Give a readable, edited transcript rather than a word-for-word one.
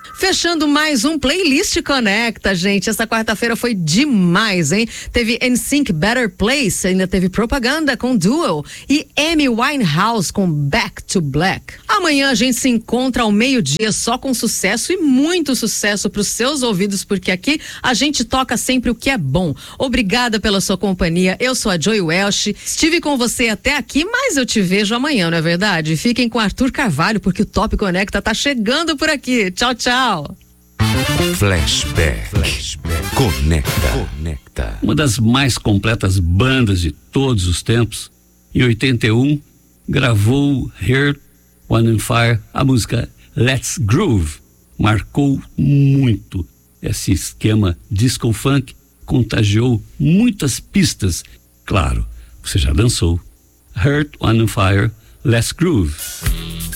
Fechando mais um Playlist Conecta, gente. Essa quarta-feira foi demais, hein? Teve NSYNC Better Place, ainda teve Propaganda com Duel e Amy Winehouse com Back to Black. Amanhã a gente se encontra ao meio-dia só com sucesso e muito sucesso para os seus ouvidos, porque aqui a gente toca sempre o que é bom. Obrigada pela sua companhia. Eu sou a Joy Welsh. Estive com você até aqui, mas eu te vejo amanhã, não é verdade? Fiquem com Arthur Carvalho, porque o Top Conecta tá chegando por aqui. Tchau, tchau. Flashback. Conecta. Uma das mais completas bandas de todos os tempos, em 81, gravou Earth, Wind and Fire, a música Let's Groove. Marcou muito. Esse esquema disco funk contagiou muitas pistas. Claro, você já dançou. Earth, Wind and Fire, Let's Groove.